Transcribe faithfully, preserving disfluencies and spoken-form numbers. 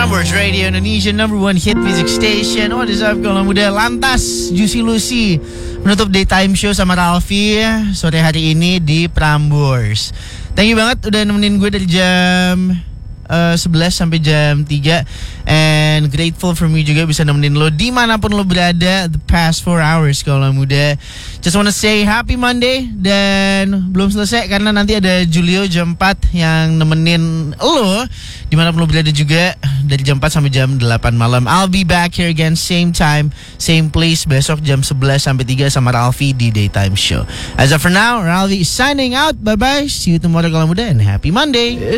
Prambors Radio Indonesia number one hit music station. What is up kalau muda? Lantas Juicy Lucy menutup daytime show sama Ralfi sore hari ini di Prambors. Thank you banget udah nemenin gue dari jam uh, sebelas sampai jam tiga. And grateful for me juga bisa nemenin lo dimanapun lo berada the past four hours kalau muda. Just wanna say happy Monday. Dan belum selesai karena nanti ada Julio jam empat yang nemenin lo dimanapun lo berada juga dari jam empat sampai jam delapan malam. I'll be back here again same time, same place besok jam sebelas sampai tiga sama Ralfi di Daytime Show. As of for now, Ralfi is signing out. Bye bye. See you tomorrow kalau muda and happy Monday.